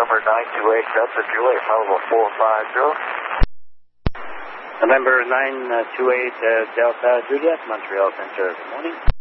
November 928 Delta Juliet, probable 450. November 928 Delta Juliet, Montreal Center. Good morning.